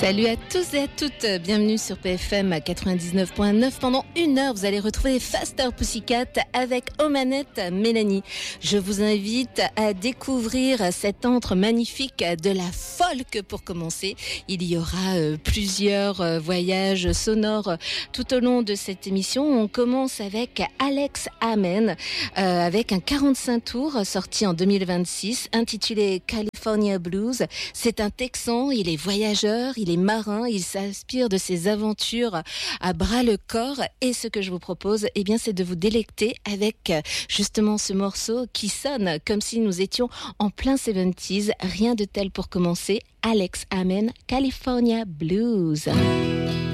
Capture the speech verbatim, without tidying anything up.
Salut à tous et à toutes, bienvenue sur P F M quatre-vingt-dix-neuf point neuf. Pendant une heure, vous allez retrouver Faster Pussycat avec aux manettes Mélanie. Je vous invite à découvrir cet antre magnifique de la folk pour commencer. Il y aura euh, plusieurs euh, voyages sonores tout au long de cette émission. On commence avec Alex Amen, euh, avec un quarante-cinq tours sorti en deux mille vingt-six, intitulé California Blues. C'est un Texan, il est voyageur, il est marin, il s'inspire de ses aventures à bras le corps. Et ce que je vous propose, eh bien, c'est de vous délecter avec justement ce morceau qui sonne comme si nous étions en plein soixante-dix. Rien de tel pour commencer. Alex Amen, California Blues.